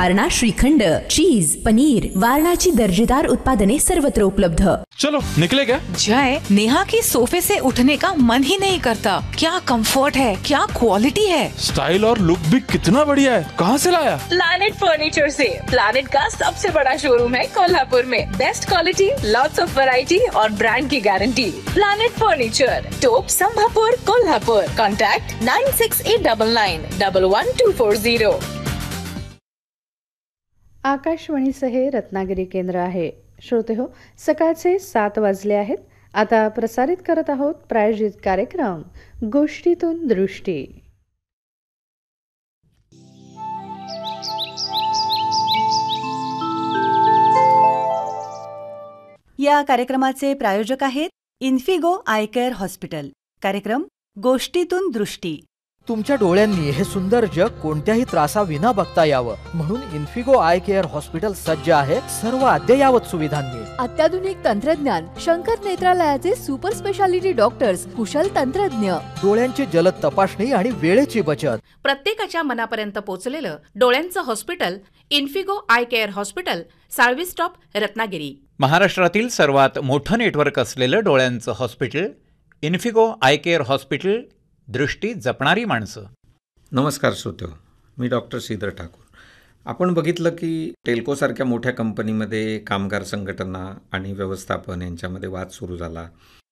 वारणा श्रीखंड, चीज, पनीर, वारणाची दर्जेदार उत्पादने सर्वत्र उपलब्ध। चलो निकले क्या? जय, नेहा की सोफे से उठने का मन ही नहीं करता। क्या कंफर्ट है, क्या क्वालिटी है। स्टाइल और लुक भी कितना बढ़िया है। कहाँ से लाया? प्लैनेट फर्नीचर से। प्लैनेट का सबसे बड़ा शोरूम है कोल्हापुर में। Best quality, lots of variety और ब्रांड की गारंटी। प्लैनेट फर्नीचर, टोप संभापुर, कोल्हापुर। कॉन्टैक्ट 9689911240। आकाशवाणीचं हे रत्नागिरी केंद्र आहे. श्रोते हो, सकाळचे 7 वाजले आहेत. आता प्रसारित करत आहोत प्रायोजित कार्यक्रम गोष्टीतून दृष्टी. या कार्यक्रमाचे प्रायोजक आहेत इन्फिगो आय केअर हॉस्पिटल. कार्यक्रम गोष्टीतून दृष्टी. तुमच्या डोळ्यांनी हे सुंदर जग कोणत्याही त्रासाविना बघता यावं म्हणून इन्फिगो आय केअर हॉस्पिटल सज्ज आहे सर्व अद्ययावत सुविधांनी. अत्याधुनिक तंत्रज्ञान, शंकर नेत्रालयाचे सुपर स्पेशालिटी डॉक्टर्स, कुशल तंत्रज्ञ, डोळ्यांची जलद तपासणी आणि वेळेची बचत. प्रत्येकाच्या मनापर्यंत पोहोचलेलं डोळ्यांचं hospital Infigo I care hospital, Salvi stop, Ratnagiri. महाराष्ट्रातील सर्वात मोठं नेटवर्क असलेलं डोळ्यांचं hospital Infigo I care hospital. दृष्टी जपणारी माणसं. नमस्कार श्रोते, मी डॉक्टर श्रीधर ठाकूर. आपण बघितलं की टेल्कोसारख्या मोठ्या कंपनीमध्ये कामगार संघटना आणि व्यवस्थापन यांच्यामध्ये वाद सुरू झाला.